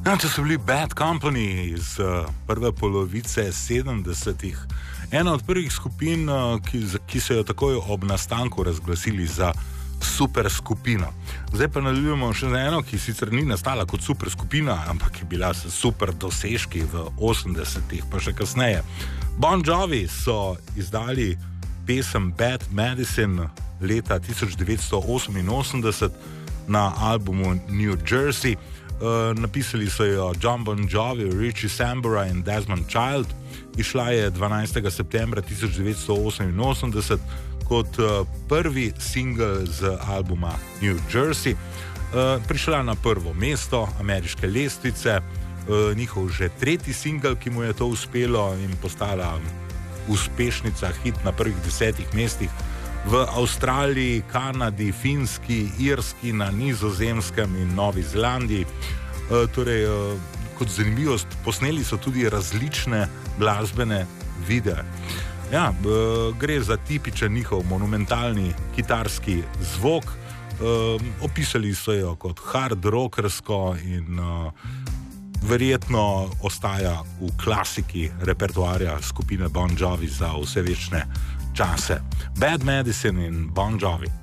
Ja, to so bili Bad Company iz prve polovice 70-ih. Ena od prvih skupin, ki so jo takoj ob nastanku razglasili za super skupino. Zdaj pa nadaljujemo še za eno, ki sicer ni nastala kot super skupina, ampak je bila s super dosežki v 80-ih, pa še kasneje. Bon Jovi so izdali pesem Bad Medicine leta 1988 na albumu New Jersey. Napisali so jo John Bon Jovi, Richie Sambora in Desmond Child. Išla je 12. septembra 1988 kot prvi singel z albuma New Jersey. Prišla na prvo mesto ameriške lestvice, njihov že tretji singel, ki mu je to uspelo in postala uspešnica, hit na prvih 10 mestih v Avstraliji, Kanadi, Finski, Irski, na Nizozemskem in Novi Zelandiji. Kot zanimivost, posneli so tudi različne glasbene videe. Ja, gre za tipičen njihov monumentalni kitarski zvok. Opisali so jo kot hard rockersko in verjetno ostaja v klasiki repertoarja skupine Bon Jovi za vse večne čase. Bad Medicine in Bon Jovi.